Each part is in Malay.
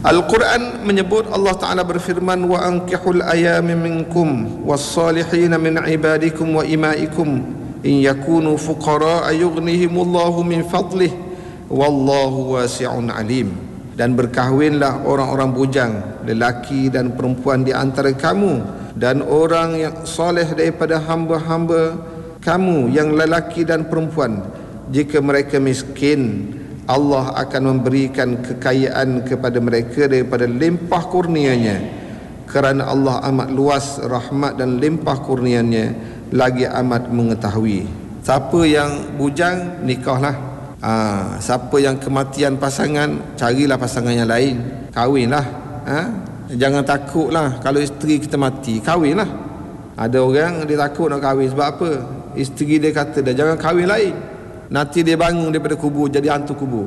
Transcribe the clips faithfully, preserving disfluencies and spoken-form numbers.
Al-Quran menyebut, Allah Ta'ala berfirman, wa ankihul ayami minkum was-salihina min ibadikum wa imaikum in yakunu fuqara yughnihimullahu min fadlih wallahu wasi'un alim. Dan berkahwinlah orang-orang bujang, lelaki dan perempuan di antara kamu, dan orang yang soleh daripada hamba-hamba kamu yang lelaki dan perempuan. Jika mereka miskin, Allah akan memberikan kekayaan kepada mereka daripada limpah kurnianya, kerana Allah amat luas rahmat dan limpah kurnianya, lagi amat mengetahui. Siapa yang bujang, nikahlah. ha, Siapa yang kematian pasangan, carilah pasangan yang lain, kahwinlah. ha? Jangan takutlah kalau isteri kita mati, kahwinlah. Ada orang dia takut nak kahwin sebab apa? Isteri dia kata dah, jangan kahwin lain, nanti dia bangun daripada kubur jadi hantu kubur.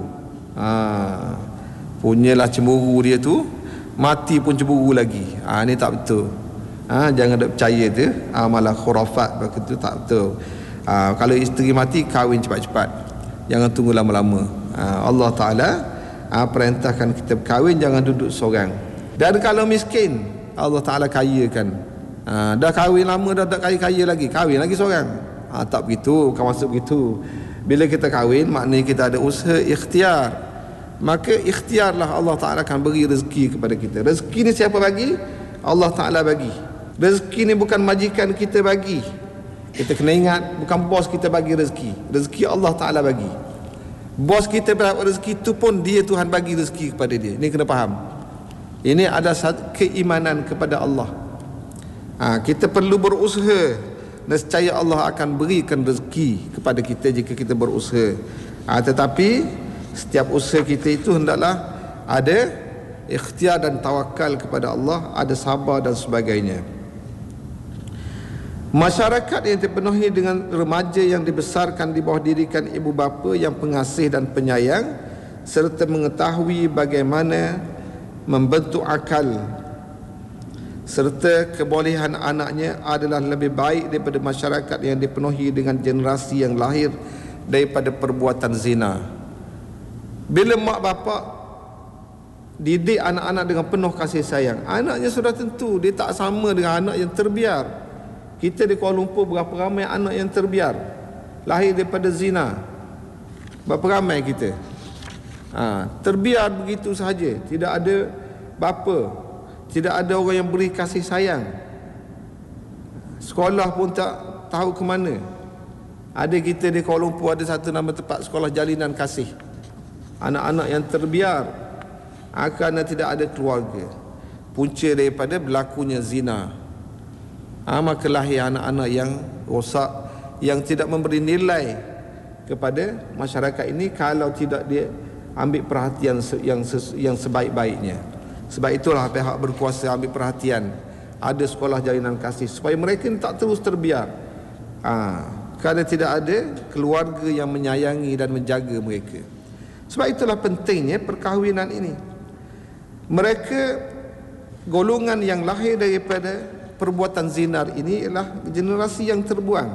ha, Punyalah cemburu dia tu, mati pun cemburu lagi. ha, Ni tak betul. ha, Jangan duk percaya tu. ha, Malah khurafat begitu, tak betul. ha, Kalau isteri mati, kahwin cepat-cepat, jangan tunggu lama-lama. ha, Allah Ta'ala ha, perintahkan kita berkahwin, jangan duduk seorang. Dan kalau miskin, Allah Ta'ala kayakan. ha, Dah kahwin lama, dah tak kaya-kaya lagi, kahwin lagi seorang. ha, Tak begitu, bukan maksud begitu. Bila kita kahwin, maknanya kita ada usaha ikhtiar. Maka ikhtiarlah, Allah Ta'ala akan beri rezeki kepada kita. Rezeki ni siapa bagi? Allah Ta'ala bagi. Rezeki ni bukan majikan kita bagi. Kita kena ingat, bukan bos kita bagi rezeki. Rezeki Allah Ta'ala bagi. Bos kita dapat rezeki tu pun dia, Tuhan bagi rezeki kepada dia. Ini kena faham. Ini ada satu keimanan kepada Allah. ha, Kita perlu berusaha, nescaya Allah akan berikan rezeki kepada kita jika kita berusaha. ha, Tetapi setiap usaha kita itu hendaklah ada ikhtiar dan tawakal kepada Allah, ada sabar dan sebagainya. Masyarakat yang dipenuhi dengan remaja yang dibesarkan di bawah didikan ibu bapa yang pengasih dan penyayang, serta mengetahui bagaimana membentuk akal serta kebolehan anaknya adalah lebih baik daripada masyarakat yang dipenuhi dengan generasi yang lahir daripada perbuatan zina. Bila mak bapak didik anak-anak dengan penuh kasih sayang, anaknya sudah tentu dia tak sama dengan anak yang terbiar. Kita di Kuala Lumpur berapa ramai anak yang terbiar, lahir daripada zina. Berapa ramai kita ha, terbiar begitu sahaja, tidak ada bapa, tidak ada orang yang beri kasih sayang. Sekolah pun tak tahu ke mana. Ada kita di Kuala Lumpur ada satu nama tempat sekolah jalinan kasih. Anak-anak yang terbiar kerana tidak ada keluarga, punca daripada berlakunya zina. ha, Maka lahir anak-anak yang rosak, yang tidak memberi nilai kepada masyarakat ini kalau tidak dia ambil perhatian yang yang sebaik-baiknya. Sebab itulah pihak berkuasa ambil perhatian, ada sekolah jalinan kasih supaya mereka ini tak terus terbiar. ha, Kerana tidak ada keluarga yang menyayangi dan menjaga mereka. Sebab itulah pentingnya perkahwinan ini. Mereka golongan yang lahir daripada perbuatan zinar ini ialah generasi yang terbuang.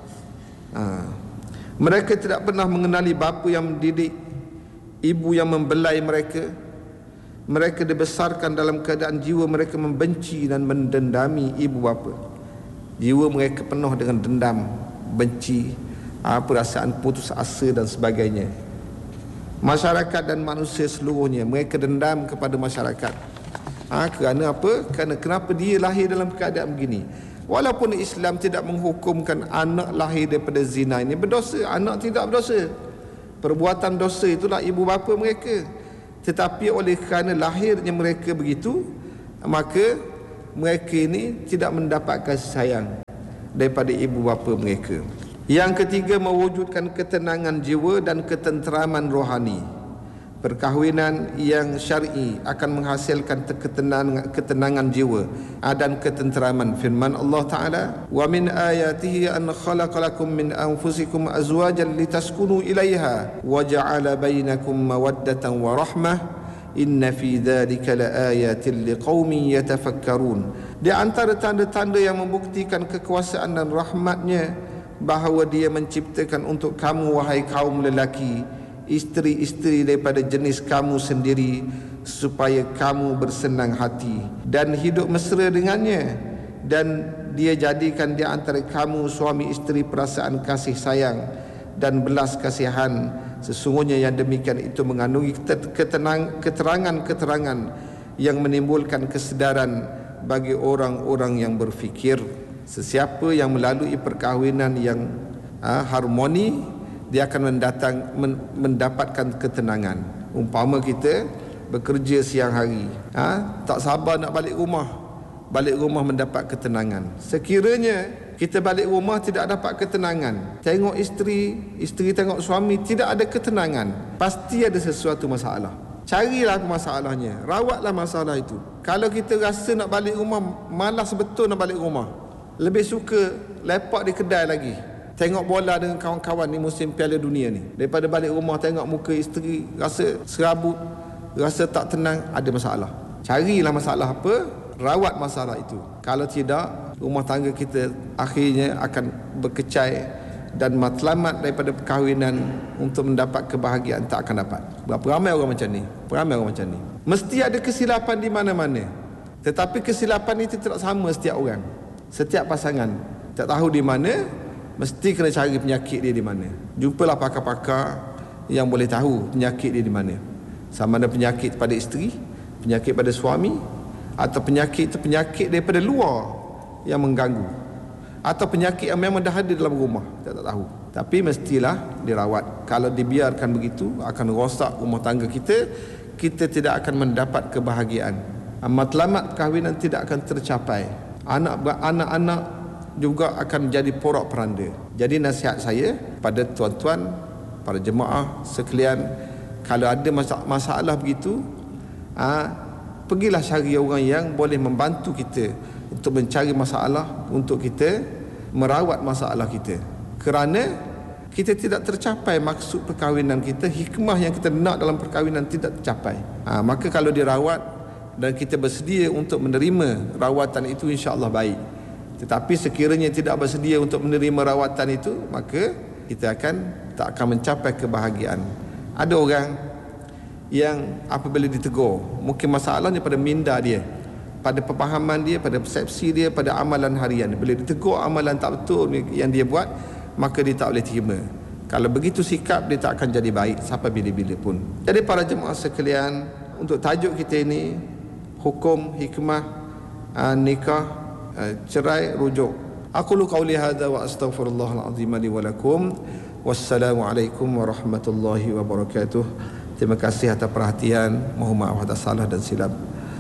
ha, Mereka tidak pernah mengenali bapa yang mendidik, ibu yang membelai mereka. Mereka dibesarkan dalam keadaan jiwa mereka membenci dan mendendami ibu bapa. Jiwa mereka penuh dengan dendam, benci, perasaan putus asa dan sebagainya. Masyarakat dan manusia seluruhnya, mereka dendam kepada masyarakat. ha, Kerana apa? Kerana kenapa dia lahir dalam keadaan begini. Walaupun Islam tidak menghukumkan anak lahir daripada zina ini berdosa, anak tidak berdosa. Perbuatan dosa itulah ibu bapa mereka. Tetapi oleh kerana lahirnya mereka begitu, maka mereka ini tidak mendapat kasih sayang daripada ibu bapa mereka. Yang ketiga, mewujudkan ketenangan jiwa dan ketenteraman rohani. Perkahwinan yang syar'i akan menghasilkan ketenangan, ketenangan jiwa dan ketenteraman. Firman Allah Ta'ala, wa min ayatihi an khalaqalakum min anfusikum azwajan litaskunu ilaiha wa ja'ala bainakum mawaddatan wa rahmah inna fi dhalika laayatin liqaumin yatafakkarun. Di antara tanda-tanda yang membuktikan kekuasaan dan rahmatnya bahawa dia menciptakan untuk kamu wahai kaum lelaki isteri-isteri daripada jenis kamu sendiri supaya kamu bersenang hati dan hidup mesra dengannya, dan dia jadikan di antara kamu suami isteri perasaan kasih sayang dan belas kasihan. Sesungguhnya yang demikian itu mengandungi ketenang, keterangan-keterangan yang menimbulkan kesedaran bagi orang-orang yang berfikir. Sesiapa yang melalui perkahwinan yang ha, harmoni, dia akan mendatang, men, mendapatkan ketenangan. Umpama kita bekerja siang hari, ha, tak sabar nak balik rumah, balik rumah mendapat ketenangan. Sekiranya kita balik rumah tidak dapat ketenangan, tengok isteri, isteri tengok suami, tidak ada ketenangan, pasti ada sesuatu masalah. Carilah apa masalahnya, rawatlah masalah itu. Kalau kita rasa nak balik rumah, malas betul nak balik rumah, lebih suka lepak di kedai lagi, tengok bola dengan kawan-kawan ni musim Piala Dunia ni, daripada balik rumah tengok muka isteri, rasa serabut, rasa tak tenang, ada masalah. Carilah masalah apa, rawat masalah itu. Kalau tidak, rumah tangga kita akhirnya akan berkecai dan matlamat daripada perkahwinan untuk mendapat kebahagiaan tak akan dapat. Berapa ramai orang macam ni? Ramai orang macam ni. Mesti ada kesilapan di mana-mana. Tetapi kesilapan itu tidak sama setiap orang, setiap pasangan. Tak tahu di mana, mesti kena cari penyakit dia di mana. Jumpalah pakar-pakar yang boleh tahu penyakit dia di mana. Sama ada penyakit pada isteri, penyakit pada suami, atau penyakit itu penyakit daripada luar yang mengganggu, atau penyakit yang memang dah ada dalam rumah, kita tak tahu. Tapi mestilah dirawat. Kalau dibiarkan begitu, akan rosak rumah tangga kita. Kita tidak akan mendapat kebahagiaan. Matlamat perkahwinan tidak akan tercapai. Anak anak-anak juga akan jadi porak peranda. Jadi nasihat saya pada tuan-tuan, para jemaah sekalian, kalau ada masalah begitu, ha, pergilah cari orang yang boleh membantu kita untuk mencari masalah, untuk kita merawat masalah kita. Kerana kita tidak tercapai maksud perkahwinan kita, hikmah yang kita nak dalam perkahwinan tidak tercapai. Ha, maka kalau dirawat dan kita bersedia untuk menerima rawatan itu, insya-Allah baik. Tetapi sekiranya tidak bersedia untuk menerima rawatan itu, maka kita akan tak akan mencapai kebahagiaan. Ada orang yang apabila ditegur, mungkin masalahnya pada minda dia, pada pemahaman dia, pada persepsi dia, pada amalan harian. Bila ditegur amalan tak betul yang dia buat, maka dia tak boleh terima. Kalau begitu sikap, dia tak akan jadi baik sampai bila-bila pun. Jadi para jemaah sekalian, untuk tajuk kita ini, hukum hikmah uh, nikah, uh, cerai rujuk. Aqulu qawli hadza wa astaghfirullahal azim li wa lakum. Wassalamualaikum warahmatullahi wabarakatuh. Terima kasih atas perhatian. Mohon maaf atas salah dan silap.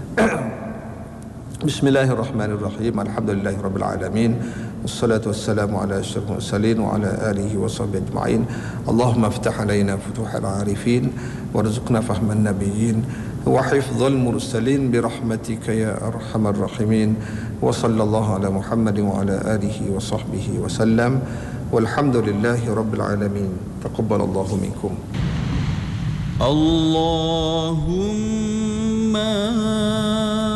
Bismillahirrahmanirrahim. Alhamdulillahirabbil alamin. Wassalatu wassalamu ala asyrafil mursalin wa ala alihi wa sahbihi ajma'in. Allahumma iftah alaina futuhal arifin warzuqna fahman nabiyyin wa hifdzal mursalin bi rahmatika ya arhamar rahimin. Wa sallallahu ala Muhammadin wa ala alihi wa sahbihi wa sallam. Walhamdulillahi rabbil alamin. Taqabbalallahu minkum. Allahumma